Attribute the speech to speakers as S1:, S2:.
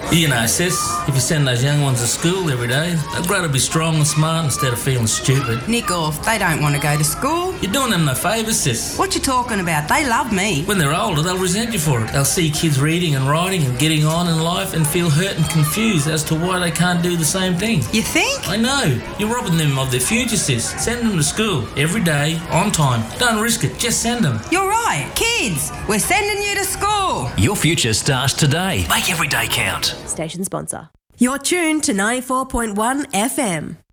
S1: You know, sis, if you send those young ones to school every day, they'll grow to be strong and smart instead of feeling stupid.
S2: Nick off, they don't want to go to school.
S1: You're doing them no favours, sis.
S2: What you talking about? They love me.
S1: When they're older, they'll resent you for it. They'll see kids reading and writing and getting on in life and feel hurt and confused as to why they can't do the same thing.
S2: You think?
S1: I know. You're robbing them of their future, sis. Send them to school every day, on time. Don't risk it. Just send them.
S2: You're right. Kids, we're sending you to school.
S3: Your future starts today. Make every day count.
S4: Station sponsor.
S5: You're tuned to 94.1 FM.